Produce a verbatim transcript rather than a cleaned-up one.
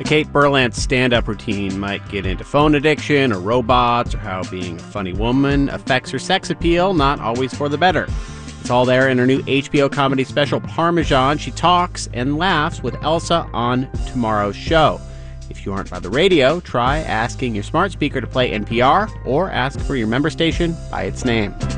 Kate Berlant's stand-up routine might get into phone addiction or robots or how being a funny woman affects her sex appeal, not always for the better. It's all there in her new H B O comedy special, Parmesan. She talks and laughs with Elsa on tomorrow's show. If you aren't by the radio, try asking your smart speaker to play N P R or ask for your member station by its name.